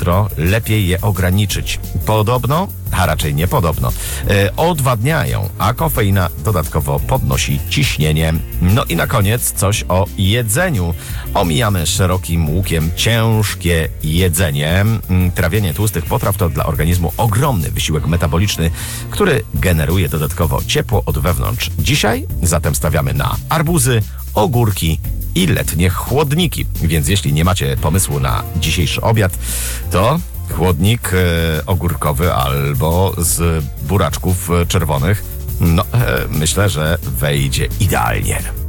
jutro lepiej je ograniczyć. Podobno, a raczej niepodobno, odwadniają, a kofeina dodatkowo podnosi ciśnienie. No i na koniec coś o jedzeniu. Omijamy szerokim łukiem ciężkie jedzenie. Trawienie tłustych potraw to dla organizmu ogromny wysiłek metaboliczny, który generuje dodatkowo ciepło od wewnątrz. Dzisiaj zatem stawiamy na arbuzy, ogórki i letnie chłodniki. Więc jeśli nie macie pomysłu na dzisiejszy obiad, to chłodnik ogórkowy albo z buraczków czerwonych, myślę, że wejdzie idealnie.